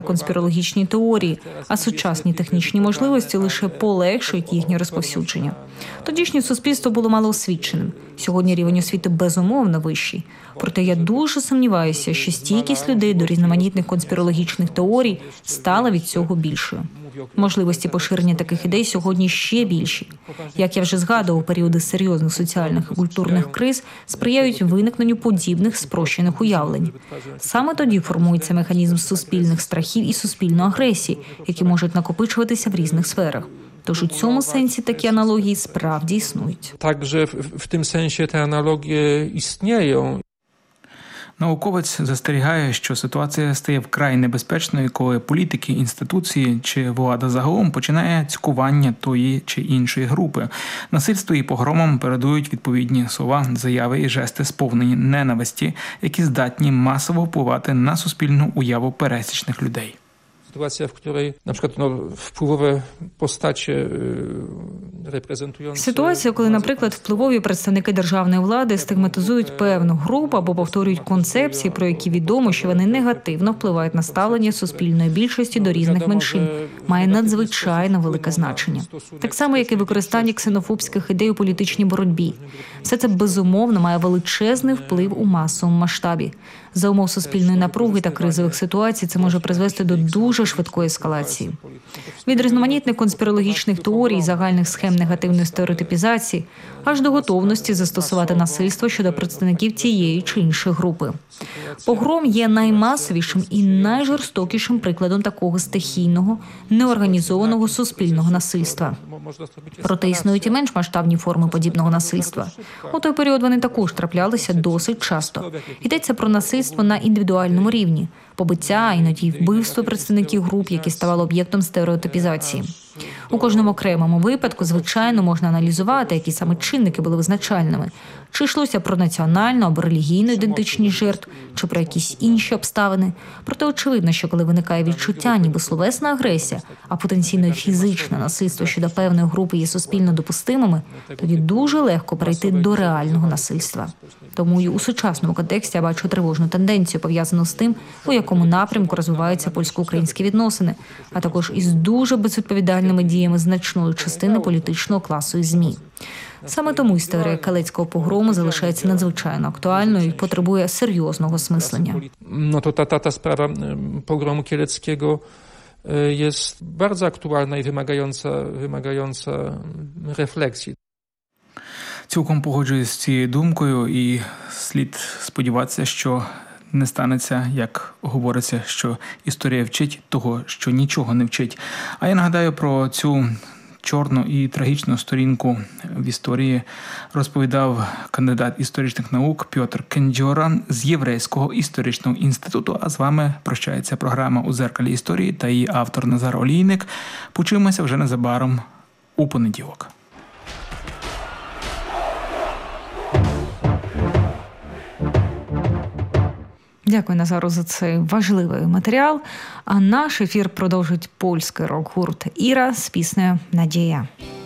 конспірологічні теорії, а сучасні технічні можливості лише полегшують їхнє розповсюдження. Тодішнє суспільство було малоосвіченим. Сьогодні рівень освіти безумовно вищий. Проте я дуже сумніваюся, що стійкість людей до різноманітних конспірологічних теорій стала від цього більшою. Можливості поширення таких ідей сьогодні ще більші. Як я вже згадував, періоди серйозних соціальних і культурних криз сприяють виникненню подібних спрощених уявлень. Саме тоді формується механізм суспільних страхів і суспільної агресії, які можуть накопичуватися в різних сферах. Тож у цьому сенсі такі аналогії справді існують. Також в цьому сенсі ці аналогії існують. Науковець застерігає, що ситуація стає вкрай небезпечною, коли політики, інституції чи влада загалом починає цькування тої чи іншої групи. Насильству і погромам передують відповідні слова, заяви і жести, сповнені ненависті, які здатні масово впливати на суспільну уяву пересічних людей. Sytuacja, w której na przykład wpływowe postacie reprezentujące... Ситуація, коли, наприклад, впливові представники державної влади стигматизують певну групу або повторюють концепції, про які відомо, що вони негативно впливають на ставлення суспільної більшості до різних меншин, має надзвичайно велике значення. Так само, як і використання ксенофобських ідей у політичній боротьбі. Все це, безумовно, має величезний вплив у масовому масштабі. За умов суспільної напруги та кризових ситуацій це може призвести до дуже швидкої ескалації. Від різноманітних конспірологічних теорій і загальних схем негативної стереотипізації аж до готовності застосувати насильство щодо представників тієї чи іншої групи. Погром є наймасовішим і найжорстокішим прикладом такого стихійного, неорганізованого суспільного насильства. Проте існують і менш масштабні форми подібного насильства. У той період вони також траплялися досить часто. Йдеться про насильство на індивідуальному рівні, побиття, іноді й вбивство представників груп, які ставали об'єктом стереотипізації. У кожному окремому випадку, звичайно, можна аналізувати, які саме чинники були визначальними. Чи йшлося про національну або релігійну ідентичність жертв, чи про якісь інші обставини. Проте очевидно, що коли виникає відчуття, ніби словесна агресія, а потенційно й фізичне насильство щодо певної групи є суспільно допустимими, тоді дуже легко перейти до реального насильства. Тому і у сучасному контексті я бачу тривожну тенденцію, пов'язану з тим, у якому напрямку розвиваються польсько-українські відносини, а також із дуже безвідповідальними діями значної частини політичного класу і ЗМІ. Саме тому історія калецького погрому залишається надзвичайно актуальною і потребує серйозного осмислення. Ta sprawa pogromu kieleckiego jest bardzo aktualna i wymagająca refleksji. Цілком погоджуюсь з цією думкою і слід сподіватися, що не станеться, як говориться, що історія вчить того, що нічого не вчить. А я нагадаю про цю чорну і трагічну сторінку в історії розповідав кандидат історичних наук Пьотр Кендзьора з Єврейського історичного інституту. А з вами прощається програма «У дзеркалі історії» та її автор Назар Олійник. Почуємося вже незабаром у понеділок. Дякую, Назару, за цей важливий матеріал. А наш ефір продовжить польський рок-гурт «Іра» з піснею «Надія».